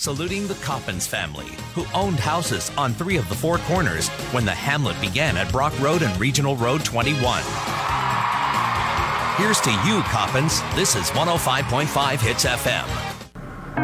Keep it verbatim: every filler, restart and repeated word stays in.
saluting the Coppins family, who owned houses on three of the four corners when the hamlet began at Brock Road and Regional Road twenty-one. Here's to you, Coppins. This is one oh five point five Hits F M.